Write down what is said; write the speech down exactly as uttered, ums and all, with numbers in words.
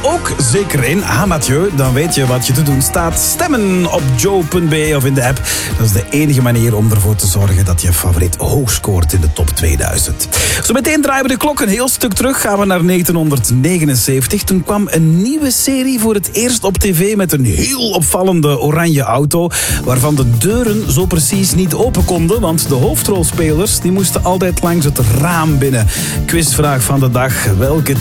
ook zeker in? Ah, Mathieu, dan weet je wat je te doen staat. Stemmen op joe punt b e of in de app. Dat is de enige manier om ervoor te zorgen dat je favoriet hoog scoort in de top tweeduizend. Zo meteen draaien we de klok een heel stuk terug. Gaan we naar negentienhonderdnegenenzeventig. Toen kwam een nieuwe serie voor het eerst op tv met een heel opvallende oranje auto, waarvan de deuren zo precies niet open konden, want de hoofdrolspelers die moesten altijd langs het raam binnen. Quizvraag van de dag. Welke